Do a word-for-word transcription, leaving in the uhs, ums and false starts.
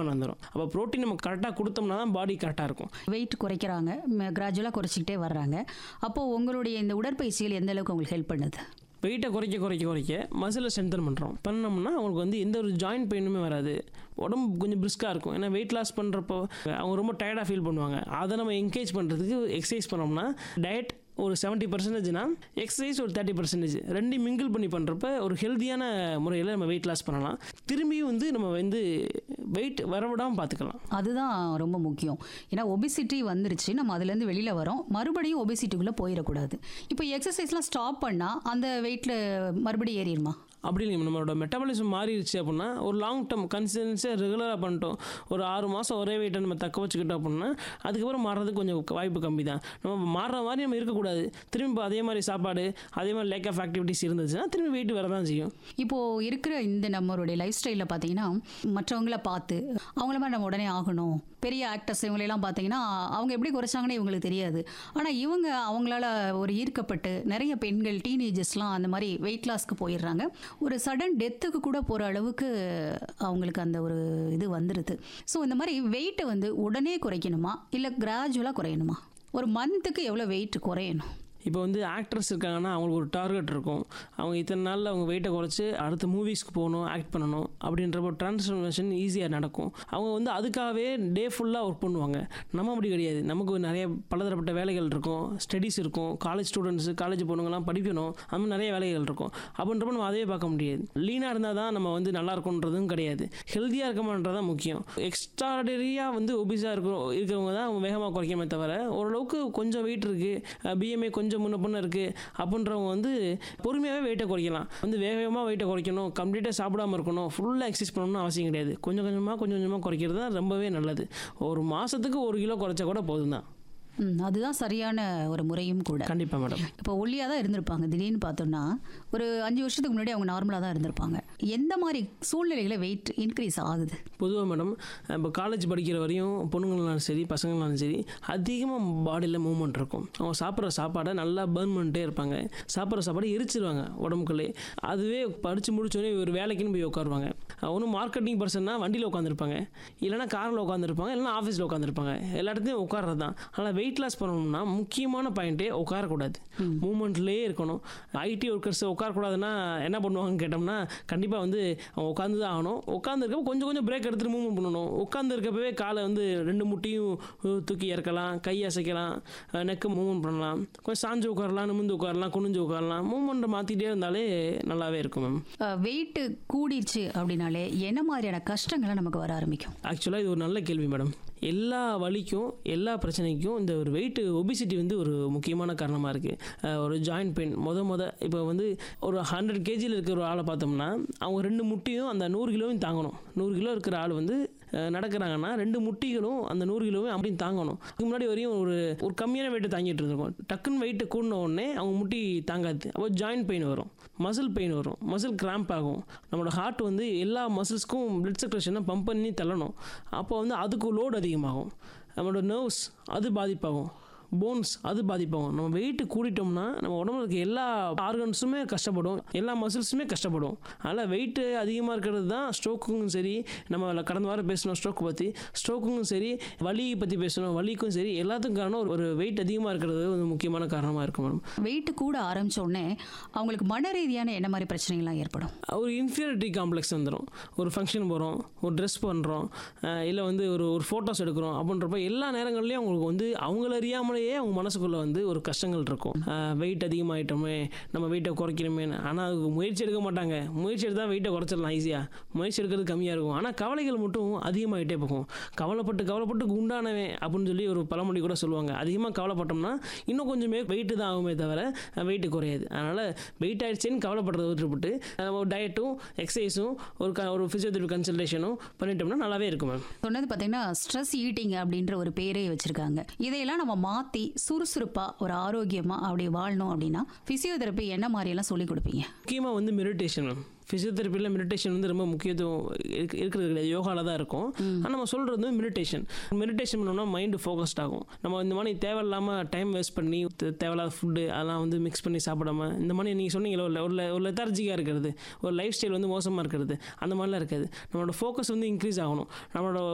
Demand வந்துடும். அப்போ protein நம்ம கரெக்டாக கொடுத்தோம்னா தான் பாடி கரெக்டாக இருக்கும். வெயிட் குறைக்கிறாங்க, கிராஜுவலாக குறைச்சிக்கிட்டே வர்றாங்க. அப்போது உங்களுடைய இந்த உடற்பயிற்சிகள் எந்த அளவுக்கு உங்களுக்கு ஹெல்ப் பண்ணுது? வெயிட்டை குறைக்க குறைக்க குறைக்க மசிலை ஸ்ட்ரென்தன் பண்ணுறோம். பண்ணோம்னா அவங்களுக்கு வந்து எந்த ஒரு ஜாயின்ட் பெயினுமே வராது, உடம்பு கொஞ்சம் பிரிஸ்காக இருக்கும். ஏன்னா வெயிட் லாஸ் பண்ணுறப்போ அவங்க ரொம்ப டயர்டாக ஃபீல் பண்ணுவாங்க. அதை நம்ம என்கரேஜ் பண்ணுறதுக்கு எக்ஸசைஸ் பண்ணோம்னா டயட் ஒரு செவன்ட்டி பர்சன்டேஜ்னா எக்ஸசைஸ் ஒரு தேர்ட்டி பர்சன்டேஜ் ரெண்டு மிங்கிள் பண்ணி பண்ணுறப்ப ஒரு ஹெல்த்தியான முறையில் நம்ம வெயிட் லாஸ் பண்ணலாம். திரும்பியும் வந்து நம்ம வந்து வெயிட் வரவிடாமல் பார்த்துக்கலாம். அதுதான் ரொம்ப முக்கியம். ஏன்னா ஒபிசிட்டி வந்துருச்சு, நம்ம அதுலேருந்து வெளியில் வரோம், மறுபடியும் ஒபிசிட்டிக்குள்ளே போயிடக்கூடாது. இப்போ எக்ஸசைஸ்லாம் ஸ்டாப் பண்ணால் அந்த வெயிட்டில் மறுபடியும் ஏறிடுமா? அப்படி இல்லை, நம்மளோட மெட்டபாலிசம் மாறிடுச்சு அப்படின்னா ஒரு லாங் டேர்ம் கன்சிஸ்டன்ஸியாக ரெகுலராக பண்ணிட்டோம், ஒரு ஆறு மாதம் ஒரே வெயிட்டை நம்ம தக்க வச்சுக்கிட்டோம் அப்படின்னா அதுக்கப்புறம் மாறுறதுக்கு கொஞ்சம் வாய்ப்பு கம்மி தான். நம்ம மாறுற மாதிரி நம்ம இருக்கக்கூடாது. திரும்பி அதே மாதிரி சாப்பாடு, அதே மாதிரி லேக் ஆஃப் ஆக்டிவிட்டிஸ் இருந்துச்சுன்னா திரும்பி வெயிட் வர தான் செய்யும். இப்போது இருக்கிற இந்த நம்மளுடைய லைஃப் ஸ்டைலில் பார்த்தீங்கன்னா மற்றவங்கள பார்த்து அவங்கள மாதிரி நம்ம உடனே ஆகணும். பெரிய ஆக்டர்ஸ் இவங்களெல்லாம் பார்த்தீங்கன்னா அவங்க எப்படி குறைச்சாங்கன்னு இவங்களுக்கு தெரியாது. ஆனால் இவங்க அவங்களால ஒரு ஈர்க்கப்பட்டு நிறைய பெண்கள் டீனேஜர்ஸ்லாம் அந்த மாதிரி வெயிட் லாஸ்க்கு போயிடுறாங்க. ஒரு சடன் டெத்துக்கு கூட போகிற அளவுக்கு அவங்களுக்கு அந்த ஒரு இது வந்துடுது. ஸோ இந்த மாதிரி வெயிட்டை வந்து உடனே குறைக்கணுமா இல்லை கிராஜுவலாக குறையணுமா? ஒரு மந்த்துக்கு எவ்வளோ வெயிட் குறையணும்? இப்போ வந்து ஆக்டர்ஸ் இருக்காங்கன்னா அவங்களுக்கு ஒரு டார்கெட் இருக்கும். அவங்க இத்தனை நாளில் அவங்க வெயிட்டை குறைச்சி அடுத்த மூவிஸ்க்கு போகணும், ஆக்ட் பண்ணணும் அப்படின்றப்போ ட்ரான்ஸ்ஃபர்மேஷன் ஈஸியாக நடக்கும். அவங்க வந்து அதுக்காகவே டே ஃபுல்லாக ஒர்க் பண்ணுவாங்க. நம்ம அப்படி கிடையாது. நமக்கு நிறைய பலதரப்பட்ட வேலைகள் இருக்கும், ஸ்டடீஸ் இருக்கும், காலேஜ் ஸ்டூடெண்ட்ஸு காலேஜ் பொண்ணுங்கள்லாம் படிக்கணும், அந்த மாதிரி நிறைய வேலைகள் இருக்கும். அப்படின்றப்ப நம்ம அதே பார்க்க முடியாது. லீனாக இருந்தால் தான் நம்ம வந்து நல்லா இருக்கும்ன்றதும் கிடையாது, ஹெல்த்தியாக இருக்கமான்றது தான் முக்கியம். எக்ஸ்ட்ராடரியாக வந்து ஒபிஸாக இருக்கிற இருக்கிறவங்க தான் அவங்க வேகமாக குறைக்கமே தவிர ஓரளவுக்கு கொஞ்சம் வெயிட் இருக்குது, பிஎம்ஐ கொஞ்சம் முன்ன பொண்ணு இருக்குது அப்படின்றவங்க வந்து பொறுமையாகவே வெயிட்டை குறைக்கலாம். வந்து வேகமாக வெயிட்டை குறைக்கணும், கம்ப்ளீட்டாக சாப்பிடாமல் இருக்கணும், ஃபுல்லாக எக்ஸசைஸ் பண்ணணும்னு அவசியம் கிடையாது. கொஞ்சம் கொஞ்சமாக கொஞ்சம் கொஞ்சமாக குறைக்கிறது தான் ரொம்பவே நல்லது. ஒரு மாதத்துக்கு ஒரு கிலோ குறைச்சா கூட போதும் தான். ம் அதுதான் சரியான ஒரு முறையும் கூட. கண்டிப்பாக மேடம். இப்போ ஒல்லியாக தான் இருந்திருப்பாங்க, திடீர்னு பார்த்தோம்னா ஒரு அஞ்சு வருஷத்துக்கு முன்னாடி அவங்க நார்மலாக தான் இருந்திருப்பாங்க. எந்த மாதிரி சூழ்நிலையில் வெயிட் இன்க்ரீஸ் ஆகுது? பொதுவாக மேடம் இப்போ காலேஜ் படிக்கிற வரையும் பொண்ணுங்களாலும் சரி பசங்களாலும் சரி அதிகமாக பாடியில் மூவ்மெண்ட் இருக்கும். அவங்க சாப்பிட்ற சாப்பாடை நல்லா பர்ன் பண்ணிட்டே இருப்பாங்க, சாப்பிட்ற சாப்பாடை எரிச்சிருவாங்க உடம்புக்குள்ளே. அதுவே படித்து முடிச்சோடனே ஒரு வேலைக்குன்னு போய் உட்காருவாங்க. ஒன்றும் மார்க்கெட்டிங் பர்சன்னா வண்டியில் உட்காந்துருப்பாங்க, இல்லைனா காரில் உட்காந்துருப்பாங்க, இல்லைனா ஆஃபீஸில் உட்காந்துருப்பாங்க. எல்லா இடத்துலையும் உட்கார்றது தான். ஆனால் வெயிட் லாஸ் பண்ணணும்னா முக்கியமான பாயிண்ட்டே உட்காரக்கூடாது, மூமெண்ட்லேயே இருக்கணும். ஐடி ஒர்க்கர்ஸ் உட்காரக்கூடாதுன்னா என்ன பண்ணுவாங்கன்னு கேட்டோம்னா கண்டிப்பாக வந்து அவங்க உட்காந்து தான் ஆகணும். உட்காந்துருக்கப்போ கொஞ்சம் கொஞ்சம் பிரேக் எடுத்துகிட்டு மூவ்மெண்ட் பண்ணணும். உட்காந்துருக்கப்பவே காலை வந்து ரெண்டு முட்டியும் தூக்கி இறக்கலாம், கை அசைக்கலாம், நெக்கு மூவ்மெண்ட் பண்ணலாம், கொஞ்சம் சாஞ்சு உட்காரலாம், நிமிந்து உட்காரலாம், குனிஞ்சு உட்காரலாம். மூவ்மெண்ட்டை மாற்றிட்டே இருந்தாலே நல்லாவே இருக்கும் மேம். வெயிட்டு கூடிடுச்சு அப்படின்னாலே என்ன மாதிரியான கஷ்டங்களை நமக்கு வர ஆரம்பிக்கும்? ஆக்சுவலாக இது ஒரு நல்ல கேள்வி மேடம். எல்லா வலிக்கும் எல்லா பிரச்சனைக்கும் இந்த ஒரு வெயிட் ஒபிசிட்டி வந்து ஒரு முக்கியமான காரணமாக இருக்குது. ஒரு ஜாயிண்ட் பெயின் முத முத இப்போ வந்து ஒரு ஹண்ட்ரட் கேஜியில் இருக்கிற ஒரு ஆளை பார்த்தோம்னா அவங்க ரெண்டு முட்டியும் அந்த நூறு கிலோவும் தாங்கணும். நூறு கிலோ இருக்கிற ஆள் வந்து நடக்கிறாங்கன்னா ரெண்டு முட்டிகளும் அந்த நூறு கிலோவும் அப்படின்னு தாங்கணும். அதுக்கு முன்னாடி வரையும் ஒரு ஒரு கம்மியான வெயிட்டை தாங்கிட்டு இருந்திருக்கும். டக்குன்னு வெயிட்டு கூடின உடனே அவங்க முட்டி தாங்காது. அப்போ ஜாயிண்ட் பெயின் வரும், மசில் பெயின் வரும், மசில் கிராம்ப் ஆகும். நம்மளோட ஹார்ட் வந்து எல்லா மசில்ஸ்க்கும் பிளட் சர்க்குலேஷனை பம்ப் பண்ணி தள்ளணும். அப்போ வந்து அதுக்கு லோடு அதிகமாகும். நம்மளோட நர்வ்ஸ் அது பாதிப்பாகும், போன்ஸ் அது பாதிப்பாகும். நம்ம வெயிட்டு கூடிட்டோம்னா நம்ம உடம்புல இருக்க எல்லா ஆர்கன்ஸுமே கஷ்டப்படும், எல்லா மசில்ஸுமே கஷ்டப்படும். அதனால் வெயிட்டு அதிகமாக இருக்கிறது தான் ஸ்ட்ரோக்குக்கும் சரி, நம்ம கடந்த வாரம் பேசணும் ஸ்ட்ரோக் பற்றி, ஸ்ட்ரோக்குக்கும் சரி, வலி பற்றி பேசணும், வலிக்கும் சரி, எல்லாத்துக்கும் காரணம் ஒரு வெயிட் அதிகமாக இருக்கிறது ஒரு முக்கியமான காரணமாக இருக்கும் மேடம். வெயிட்டு கூட ஆரம்பித்த உடனே அவங்களுக்கு மன ரீதியான என்ன மாதிரி பிரச்சனைகள்லாம் ஏற்படும்? ஒரு இன்ஃபீரியாரிட்டி காம்ப்ளெக்ஸ் வந்துடும். ஒரு ஃபங்க்ஷன் போகிறோம், ஒரு ட்ரெஸ் பண்ணுறோம், இல்லை வந்து ஒரு ஒரு ஃபோட்டோஸ் எடுக்கிறோம் அப்படின்றப்ப எல்லா நேரங்கள்லையும் அவங்களுக்கு வந்து அவங்கள அறியாமலே அவங்க மனசுக்குள்ளே வந்து ஒரு கஷ்டங்கள் இருக்கும். வெயிட் அதிகமாகிட்டோமே, நம்ம வெயிட்டை குறைக்கணுமே. ஆனால் அதுக்கு முயற்சி எடுக்க மாட்டாங்க. முயற்சி எடுத்தால் வெயிட்டை குறைச்சிடலாம் ஈஸியாக, முயற்சி எடுக்கிறது கம்மியாக இருக்கும். ஆனால் கவலைகள் மட்டும் அதிகமாகிட்டே போகும். கவலைப்பட்டு கவலைப்பட்டு குண்டானவே அப்படின்னு சொல்லி ஒரு பழமொழி கூட சொல்லுவாங்க. அதிகமாக கவலைப்பட்டோம்னா இன்னும் கொஞ்சமே வெயிட்டு தான் ஆகுமே தவிர வெயிட்டு குறையாது. அதனால் வெயிட் ஆகிடுச்சின்னு கவலைப்படுறத விட்டுவிட்டு ஒரு டயட்டும் எக்ஸசைஸும் ஒரு க ஒரு ஃபிசியோதெரபி கன்சல்டேஷனும் பண்ணிட்டோம்னா நல்லாவே இருக்கும் மேம். சொன்னது பார்த்தீங்கன்னா ஸ்ட்ரெஸ் ஈட்டிங் அப்படின்ற ஒரு பேரே வச்சுருக்காங்க. இதையெல்லாம் நம்ம மாற்றி சுறுசுறுப்பாக ஒரு ஆரோக்கியமாக அப்படி வாழணும் அப்படின்னா ஃபிசியோதெரப்பி என்ன மாதிரியெல்லாம் சொல்லிக் கொடுப்பீங்க? முக்கியமாக வந்து மெடிடேஷன் மேம். ஃபிசியோதெரப்பியில் மெடிடேஷன் வந்து ரொம்ப முக்கியத்துவம் இருக்கு இருக்கிறது கிடையாது, யோகாவில் தான் இருக்கும். ஆனால் நம்ம சொல்கிறது வந்து மெடிடேஷன். மெடிடேஷன் பண்ணோம்னா மைண்டு ஃபோக்கஸ்ட் ஆகும். நம்ம இந்த மாதிரி தேவையில்லாமல் டைம் வேஸ்ட் பண்ணி தேவையில்லாத ஃபுட்டு அதெல்லாம் வந்து மிக்ஸ் பண்ணி சாப்பிடாம இந்த மாதிரி நீங்கள் சொன்னீங்களோ இல்லை ஒரு ஒரு லெத்தார்ஜிக்காக இருக்கிறது, ஒரு லைஃப் ஸ்டைல் வந்து மோசமாக இருக்கிறது, அந்த மாதிரிலாம் இருக்காது. நம்மளோட ஃபோக்கஸ் வந்து இன்க்ரீஸ் ஆகணும். நம்மளோட